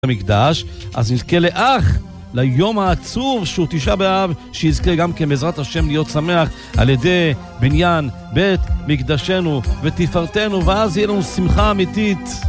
המקדש, אז נזכה לאח ליום העצוב שהוא תשעה באב, שיזכה גם כן בעזרת השם להיות שמח על ידי בניין בית מקדשנו ותפארתנו, ואז יהיה לנו שמחה אמיתית.